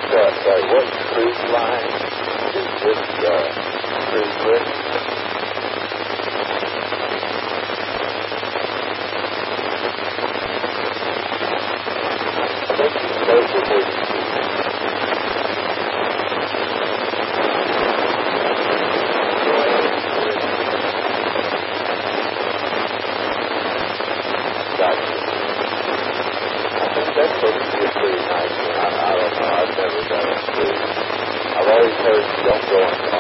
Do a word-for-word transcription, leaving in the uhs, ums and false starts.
uh, sorry, what cruise line is this uh, cruise with? Thank you so for moving. Gotcha. I think that's supposed to be a pretty nice one. I, I don't know. I've never done a cruise. I've always heard you don't go on